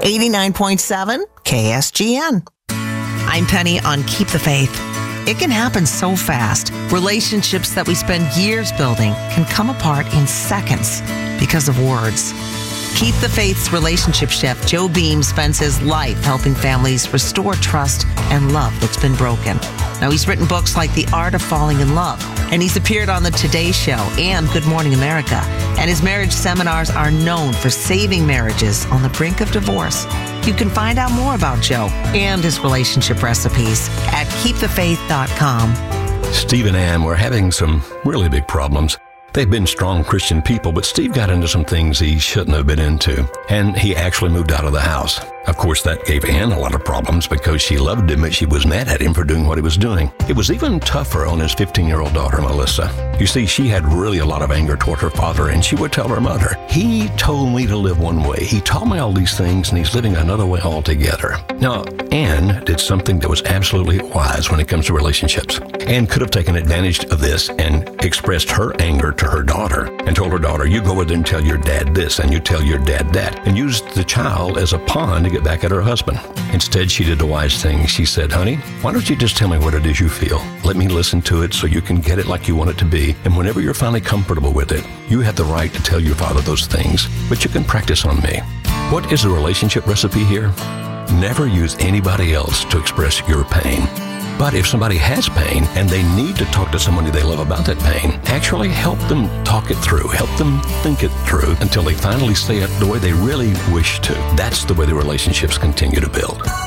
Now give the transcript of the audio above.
89.7 KSGN. I'm Penny on Keep the Faith. It can happen so fast. Relationships that we spend years building can come apart in seconds because of words. Keep the Faith's relationship chef, Joe Beam, spends his life helping families restore trust and love that's been broken. Now, he's written books like The Art of Falling in Love, and he's appeared on The Today Show and Good Morning America. And his marriage seminars are known for saving marriages on the brink of divorce. You can find out more about Joe and his relationship recipes at keepthefaith.com. Steve and Ann were having some really big problems. They've been strong Christian people, but Steve got into some things he shouldn't have been into, and he actually moved out of the house. Of course, that gave Ann a lot of problems because she loved him, but she was mad at him for doing what he was doing. It was even tougher on his 15-year-old daughter, Melissa. You see, she had really a lot of anger toward her father, and she would tell her mother, "He told me to live one way. He taught me all these things, and he's living another way altogether." Now, Ann did something that was absolutely wise when it comes to relationships. Ann could have taken advantage of this and expressed her anger to her daughter and told her daughter, "You go over there and tell your dad this, and you tell your dad that," and used the child as a pawn to get back at her husband. Instead, she did the wise thing. She said, "Honey, why don't you just tell me what it is you feel? Let me listen to it so you can get it like you want it to be. And whenever you're finally comfortable with it, you have the right to tell your father those things, but you can practice on me." What is the relationship recipe here? Never use anybody else to express your pain. But if somebody has pain and they need to talk to somebody they love about that pain, actually help them talk it through. Help them think it through until they finally say it the way they really wish to. That's the way the relationships continue to build.